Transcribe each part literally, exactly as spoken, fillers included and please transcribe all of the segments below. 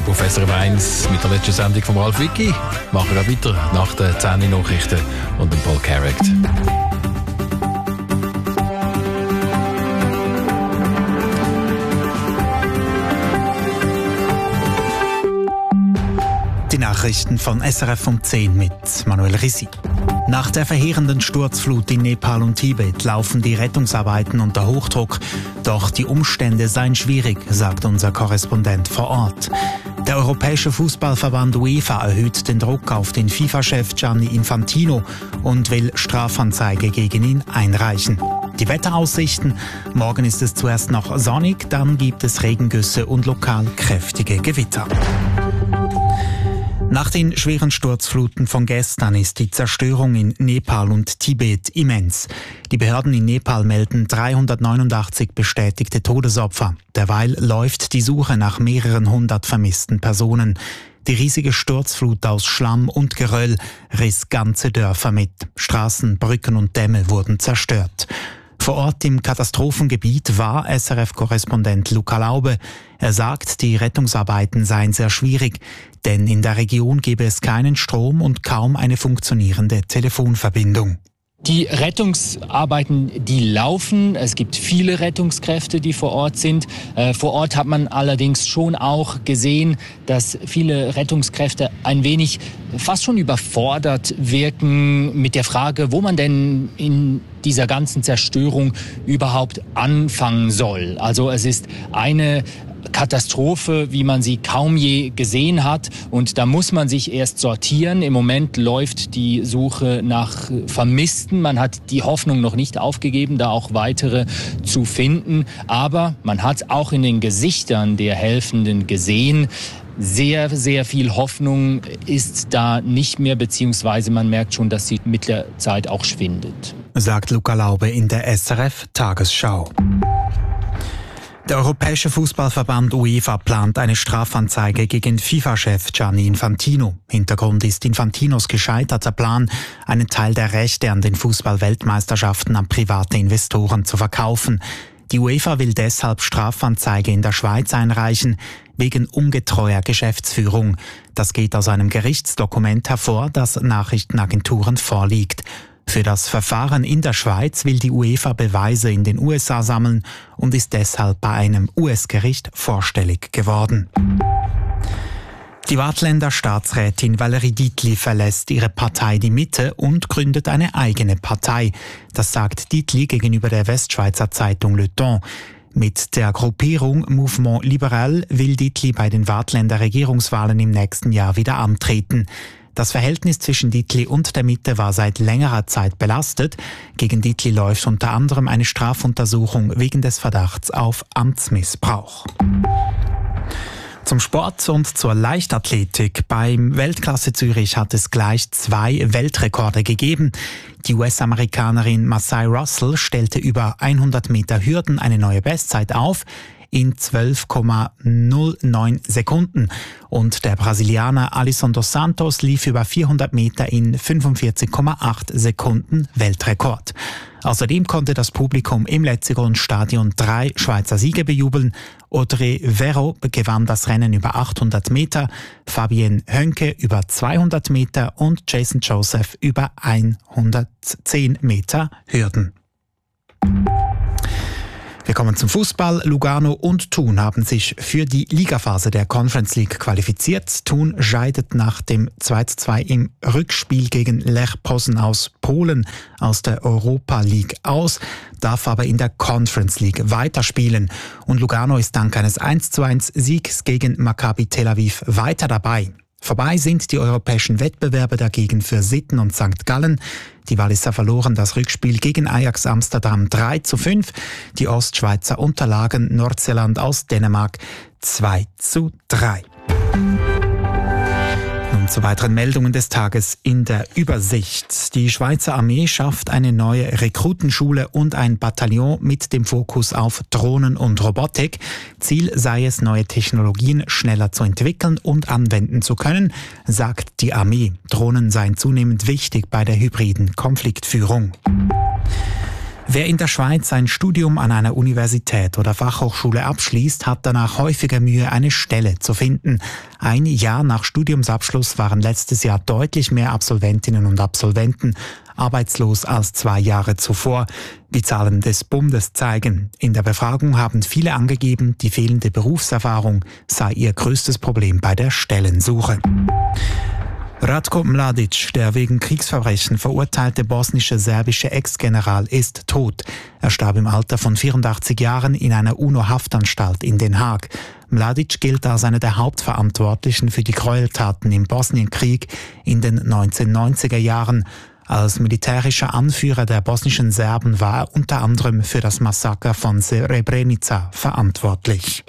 auf S R F eins mit der letzten Sendung von Ralf Wicki. Machen wir weiter nach den zehn Nachrichten und dem Paul Carrick. Die Nachrichten von S R F um zehn mit Manuel Risi. Nach der verheerenden Sturzflut in Nepal und Tibet laufen die Rettungsarbeiten unter Hochdruck. Doch die Umstände seien schwierig, sagt unser Korrespondent vor Ort. Der Europäische Fußballverband UEFA erhöht den Druck auf den FIFA-Chef Gianni Infantino und will Strafanzeige gegen ihn einreichen. Die Wetteraussichten: Morgen ist es zuerst noch sonnig, dann gibt es Regengüsse und lokal kräftige Gewitter. Nach den schweren Sturzfluten von gestern ist die Zerstörung in Nepal und Tibet immens. Die Behörden in Nepal melden dreihundertneunundachtzig bestätigte Todesopfer. Derweil läuft die Suche nach mehreren hundert vermissten Personen. Die riesige Sturzflut aus Schlamm und Geröll riss ganze Dörfer mit. Straßen, Brücken und Dämme wurden zerstört. Vor Ort im Katastrophengebiet war S R F-Korrespondent Luca Laube. Er sagt, die Rettungsarbeiten seien sehr schwierig, denn in der Region gebe es keinen Strom und kaum eine funktionierende Telefonverbindung. Die Rettungsarbeiten, die laufen. Es gibt viele Rettungskräfte, die vor Ort sind. Äh, vor Ort hat man allerdings schon auch gesehen, dass viele Rettungskräfte ein wenig fast schon überfordert wirken mit der Frage, wo man denn in dieser ganzen Zerstörung überhaupt anfangen soll. Also es ist eine Katastrophe, wie man sie kaum je gesehen hat. Und da muss man sich erst sortieren. Im Moment läuft die Suche nach Vermissten. Man hat die Hoffnung noch nicht aufgegeben, da auch weitere zu finden. Aber man hat auch in den Gesichtern der Helfenden gesehen, sehr, sehr viel Hoffnung ist da nicht mehr, beziehungsweise man merkt schon, dass sie mit der Zeit auch schwindet. Sagt Luca Laube in der S R F-Tagesschau. Der Europäische Fußballverband UEFA plant eine Strafanzeige gegen FIFA-Chef Gianni Infantino. Hintergrund ist Infantinos gescheiterter Plan, einen Teil der Rechte an den Fußball-Weltmeisterschaften an private Investoren zu verkaufen. Die UEFA will deshalb Strafanzeige in der Schweiz einreichen, wegen ungetreuer Geschäftsführung. Das geht aus einem Gerichtsdokument hervor, das Nachrichtenagenturen vorliegt. Für das Verfahren in der Schweiz will die UEFA Beweise in den U S A sammeln und ist deshalb bei einem U S-Gericht vorstellig geworden. Die Waadtländer Staatsrätin Valérie Dietli verlässt ihre Partei Die Mitte und gründet eine eigene Partei. Das sagt Dietli gegenüber der Westschweizer Zeitung Le Temps. Mit der Gruppierung Mouvement Libéral will Dietli bei den Waadtländer Regierungswahlen im nächsten Jahr wieder antreten. Das Verhältnis zwischen Dietli und der Mitte war seit längerer Zeit belastet. Gegen Dietli läuft unter anderem eine Strafuntersuchung wegen des Verdachts auf Amtsmissbrauch. Zum Sport und zur Leichtathletik. Beim Weltklasse Zürich hat es gleich zwei Weltrekorde gegeben. Die U S-Amerikanerin Masai Russell stellte über hundert Meter Hürden eine neue Bestzeit auf in zwölf Komma null neun Sekunden. Und der Brasilianer Alisson dos Santos lief über vierhundert Meter in fünfundvierzig Komma acht Sekunden Weltrekord. Außerdem konnte das Publikum im Letzigrund-Stadion drei Schweizer Siege bejubeln. Audrey Vero gewann das Rennen über achthundert Meter, Fabienne Hönke über zweihundert Meter und Jason Joseph über hundertzehn Meter Hürden. Wir kommen zum Fußball. Lugano und Thun haben sich für die Ligaphase der Conference League qualifiziert. Thun scheidet nach dem zwei zu zwei im Rückspiel gegen Lech Posen aus Polen aus der Europa League aus, darf aber in der Conference League weiterspielen. Und Lugano ist dank eines eins zu eins Siegs gegen Maccabi Tel Aviv weiter dabei. Vorbei sind die europäischen Wettbewerbe dagegen für Sitten und Sankt Gallen. Die Walliser verloren das Rückspiel gegen Ajax Amsterdam drei zu fünf. Die Ostschweizer unterlagen Nordseeland aus Dänemark zwei zu drei. Nun zu weiteren Meldungen des Tages in der Übersicht. Die Schweizer Armee schafft eine neue Rekrutenschule und ein Bataillon mit dem Fokus auf Drohnen und Robotik. Ziel sei es, neue Technologien schneller zu entwickeln und anwenden zu können, sagt die Armee. Drohnen seien zunehmend wichtig bei der hybriden Konfliktführung. Wer in der Schweiz ein Studium an einer Universität oder Fachhochschule abschließt, hat danach häufiger Mühe, eine Stelle zu finden. Ein Jahr nach Studiumsabschluss waren letztes Jahr deutlich mehr Absolventinnen und Absolventen arbeitslos als zwei Jahre zuvor. Die Zahlen des Bundes zeigen. In der Befragung haben viele angegeben, die fehlende Berufserfahrung sei ihr größtes Problem bei der Stellensuche. Ratko Mladic, der wegen Kriegsverbrechen verurteilte bosnische-serbische Ex-General, ist tot. Er starb im Alter von vierundachtzig Jahren in einer UNO-Haftanstalt in Den Haag. Mladic gilt als einer der Hauptverantwortlichen für die Gräueltaten im Bosnienkrieg in den neunzehnhundertneunziger Jahren. Als militärischer Anführer der bosnischen Serben war er unter anderem für das Massaker von Srebrenica verantwortlich.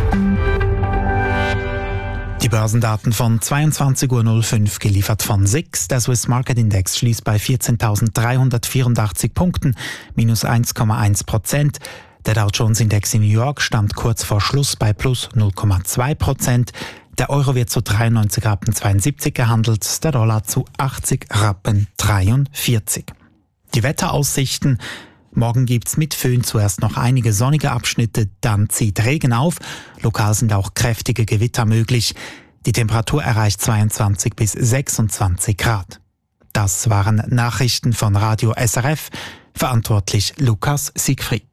Die Börsendaten von zweiundzwanzig Uhr null fünf geliefert von S I X. Der Swiss Market Index schließt bei vierzehntausenddreihundertvierundachtzig Punkten, minus eins Komma eins Prozent. Der Dow Jones Index in New York stand kurz vor Schluss bei plus null Komma zwei Prozent. Der Euro wird zu dreiundneunzig Rappen zweiundsiebzig gehandelt, der Dollar zu achtzig Rappen dreiundvierzig. Die Wetteraussichten: Morgen gibt's mit Föhn zuerst noch einige sonnige Abschnitte, dann zieht Regen auf. Lokal sind auch kräftige Gewitter möglich. Die Temperatur erreicht zweiundzwanzig bis sechsundzwanzig Grad. Das waren Nachrichten von Radio S R F. Verantwortlich Lukas Siegfried.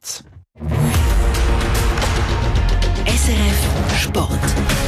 S R F Sport.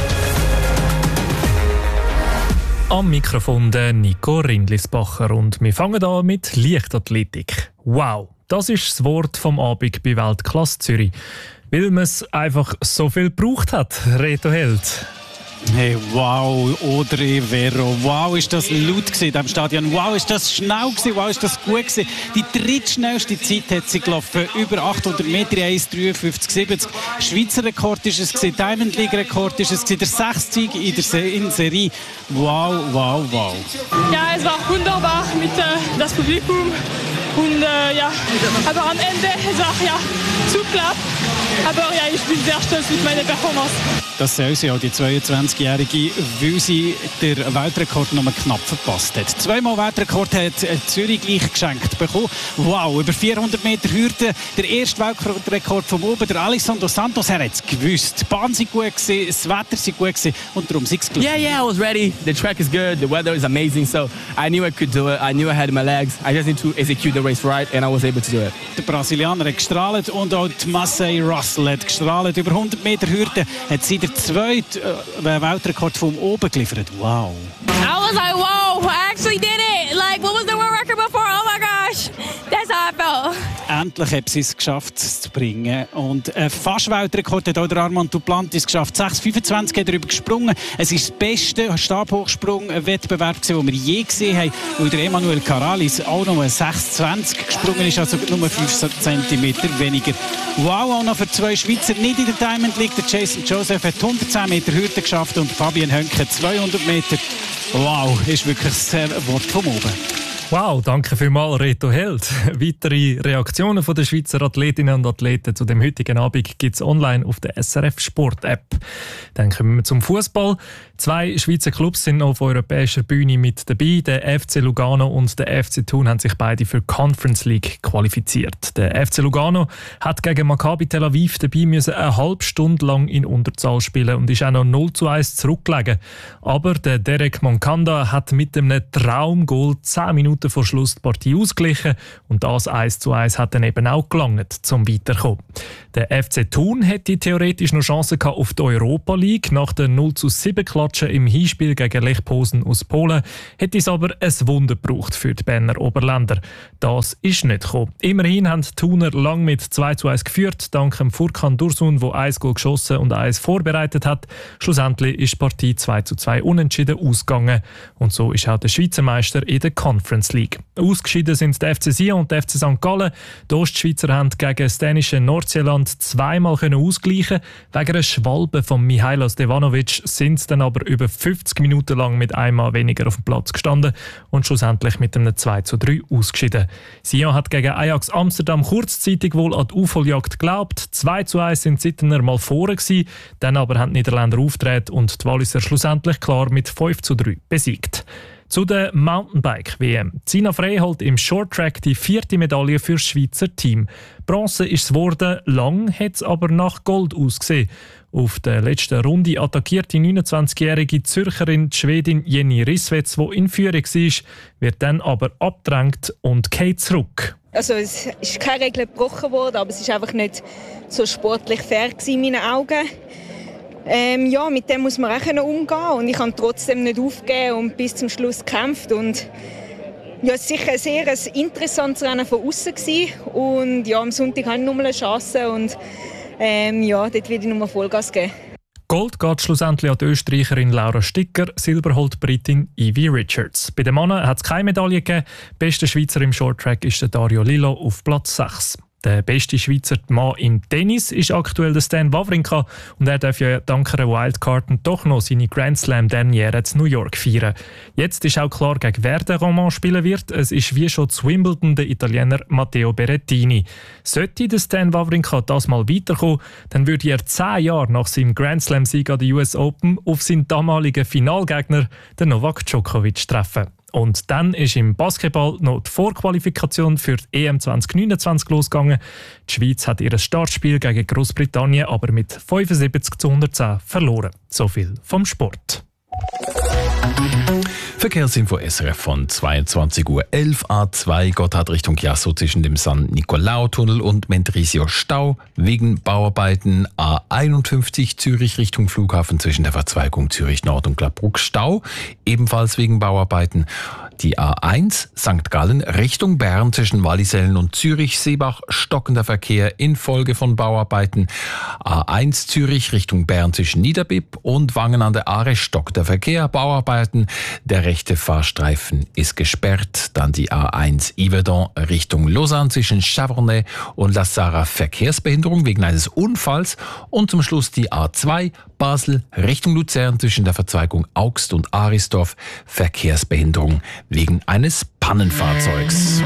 Am Mikrofon der Nico Rindlisbacher und wir fangen an mit Leichtathletik. Wow, das ist das Wort vom Abend bei Weltklasse Zürich. Weil man es einfach so viel gebraucht hat, Reto Held. Hey, wow, Audrey Vero, wow, ist das laut gewesen in diesem Stadion, wow, ist das schnell gewesen, wow, ist das gut gewesen. Die drittschnellste Zeit hat sie gelaufen, über achthundert Meter, eins Komma dreiundfünfzig siebzig. Schweizer Rekord ist es gewesen, Diamond League Rekord ist es gewesen, der sechste Sieg in der Se- in Serie. Wow, wow, wow. Ja, es war wunderbar mit äh, das Publikum und äh, ja, aber am Ende es war ja zu knapp. Aber ja, ich bin sehr stolz mit meiner Performance. Das soll sie auch, die zweiundzwanzigjährige, weil sie den Weltrekord noch knapp verpasst hat. Zweimal Weltrekord hat Zürich gleich geschenkt bekommen. Wow, über vierhundert Meter Hürde, der erste Weltrekord vom Oben, der Alexandre dos Santos, er hat es gewusst. Die Bahn war gut gewesen, das Wetter war gut gewesen und darum sind sie gelaufen. Yeah, yeah, I was ready. The track is good, the weather is amazing, so I knew I could do it. I knew I had my legs. I just need to execute the race right and I was able to do it. Der Brasilianer hat gestrahlt und auch die Massey Russell hat gestrahlt. Über hundert Meter Hürde hat sie den zweiten äh, Weltrekord von oben geliefert. Wow. I was like, wow, I actually did it. Like, what was the world record before? Oh my gosh, that's how I felt. Endlich hat sie es geschafft, es zu bringen. Und ein fast Weltrekord hat auch der Armand Duplantis geschafft. sechs Komma fünfundzwanzig hat er darüber gesprungen. Es ist das beste Stabhochsprung-Wettbewerb, den wir je gesehen haben. Weil der Emanuel Caralis auch noch ein sechs Komma zwanzig gesprungen ist, also nur fünf Zentimeter weniger. Wow, auch noch für zwei Schweizer nicht in der Diamond League. Der Jason Joseph hat hundertzehn Meter Hürde geschafft und Fabian Hönke zweihundert Meter. Wow, ist wirklich das Wort vom Oben. Wow, danke vielmals, Reto Held. Weitere Reaktionen von der Schweizer Athletinnen und Athleten zu dem heutigen Abend gibt es online auf der S R F Sport App. Dann kommen wir zum Fußball. Zwei Schweizer Clubs sind auf europäischer Bühne mit dabei. Der F C Lugano und der F C Thun haben sich beide für die Conference League qualifiziert. Der F C Lugano hat gegen Maccabi Tel Aviv dabei müssen eine halbe Stunde lang in Unterzahl spielen und ist auch noch null zu eins zurückgelegen. Aber der Derek Moncada hat mit einem Traumgoal zehn Minuten vor Schluss die Partie ausgeglichen und das eins zu eins hat dann eben auch gelangt, zum Weiterkommen. Der F C Thun hätte theoretisch noch Chancen gehabt auf die Europa League. Nach der null zu sieben Klatschen im Hinspiel gegen Lech Posen aus Polen hätte es aber ein Wunder gebraucht für die Berner Oberländer. Das ist nicht gekommen. Immerhin haben die Thuner lang mit zwei zu eins geführt, dank dem Furkan Dursun, der ein Goal geschossen und eins vorbereitet hat. Schlussendlich ist die Partie zwei zu zwei unentschieden ausgegangen und so ist auch der Schweizer Meister in der Conference League. Ausgeschieden sind der F C Sion und der F C Sankt Gallen. Die Ostschweizer haben gegen das dänische Nordseeland zweimal ausgleichen. Wegen einer Schwalbe von Mihajlo Stevanovic sind sie dann aber über fünfzig Minuten lang mit einmal weniger auf dem Platz gestanden und schlussendlich mit einem zwei zu drei ausgeschieden. Sion hat gegen Ajax Amsterdam kurzzeitig wohl an die Aufholjagd geglaubt. zwei zu eins sind sie dann mal vorne gewesen, dann aber haben die Niederländer aufgedreht und die Walliser schlussendlich klar mit fünf zu drei besiegt. Zu der Mountainbike-W M. Sina Frey holt im Shorttrack die vierte Medaille für das Schweizer Team. Bronze ist es geworden, lang hat es aber nach Gold ausgesehen. Auf der letzten Runde attackiert die neunundzwanzigjährige Zürcherin die Schwedin Jenny Risswetz, die in Führung war, wird dann aber abgedrängt und geht zurück. Also es ist keine Regel gebrochen worden, aber es ist einfach nicht so sportlich fair in meinen Augen. Ähm, ja, mit dem muss man auch umgehen und ich habe trotzdem nicht aufgegeben und bis zum Schluss gekämpft. Und ja, es war sicher ein sehr ein interessantes Rennen von außen und ja, am Sonntag habe ich nochmal eine Chance und ähm, ja, dort werde ich nochmal Vollgas geben. Gold geht schlussendlich an die Österreicherin Laura Sticker, Silber holt die Britin Evie Richards. Bei den Männern hat es keine Medaille gegeben. Bester Schweizer im Shorttrack ist der Dario Lillo auf Platz sechs. Der beste Schweizer Mann im Tennis ist aktuell der Stan Wawrinka und er darf ja dank einer Wildcard doch noch seine Grand Slam Derniere in New York feiern. Jetzt ist auch klar, gegen wer der Roman spielen wird. Es ist wie schon zu Wimbledon der Italiener Matteo Berrettini. Sollte der Stan Wawrinka das mal weiterkommen, dann würde er zehn Jahre nach seinem Grand Slam Sieg an der U S Open auf seinen damaligen Finalgegner, den Novak Djokovic, treffen. Und dann ist im Basketball noch die Vorqualifikation für die E M zwanzig neunundzwanzig losgegangen. Die Schweiz hat ihr Startspiel gegen Großbritannien aber mit fünfundsiebzig zu hundertzehn verloren. So viel vom Sport. Verkehrsinfo S R F von zweiundzwanzig Uhr elf. A zwei Gotthard Richtung Chiasso zwischen dem San Nicolao-Tunnel und Mendrisio Stau wegen Bauarbeiten. A einundfünfzig Zürich Richtung Flughafen zwischen der Verzweigung Zürich Nord und Gladbruck Stau, ebenfalls wegen Bauarbeiten. Die A eins Sankt Gallen Richtung Bern zwischen Wallisellen und Zürich-Seebach stockender Verkehr infolge von Bauarbeiten. A eins Zürich Richtung Bern zwischen Niederbipp und Wangen an der Aare stockt der Verkehr, Bauarbeiten. Der rechte Fahrstreifen ist gesperrt. Dann die A eins Yverdon Richtung Lausanne zwischen Chavernay und La Sarre Verkehrsbehinderung wegen eines Unfalls. Und zum Schluss die A zwei Basel Richtung Luzern zwischen der Verzweigung Augst und Arisdorf Verkehrsbehinderung wegen eines Pannenfahrzeugs.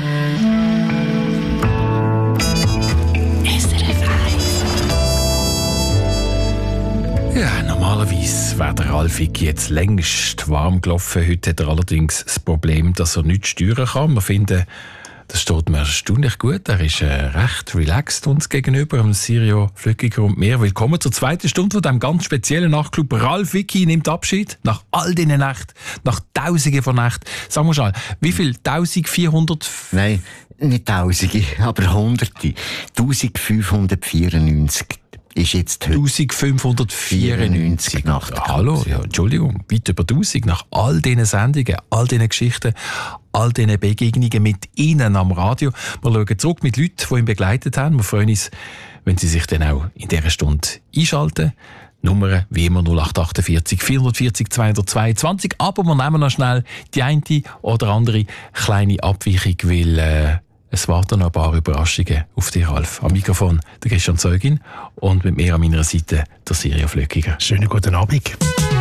Ja, normalerweise wäre der Ralf Vicky jetzt längst warm gelaufen. Heute hat er allerdings das Problem, dass er nichts steuern kann. Wir finden, das steht mir erstaunlich gut. Er ist äh, recht relaxed uns gegenüber, am Sirio Flückiger und mir. Willkommen zur zweiten Stunde von diesem ganz speziellen Nachtclub. Ralf Vicky nimmt Abschied nach all diesen Nächten, nach Tausenden von Nächten. Sag mal schnell, wie viel? eintausendvierhundert? Nein, nicht Tausende, aber Hunderte. eintausendfünfhundertvierundneunzig. Ist jetzt heute eintausendfünfhundertvierundneunzig nach der Hallo, ja, Entschuldigung, weit über tausend nach all diesen Sendungen, all diesen Geschichten, all diesen Begegnungen mit Ihnen am Radio. Wir schauen zurück mit Leuten, die ihn begleitet haben. Wir freuen uns, wenn Sie sich dann auch in dieser Stunde einschalten. Nummer wie immer null acht achtundvierzig vierhundertvierzig zweihundertzweiundzwanzig. Aber wir nehmen noch schnell die eine oder andere kleine Abweichung, weil äh, es warten noch ein paar Überraschungen auf dich, Ralf. Am Mikrofon der Christian Zeugin und mit mir an meiner Seite der Sirio Flückiger. Schönen guten Abend.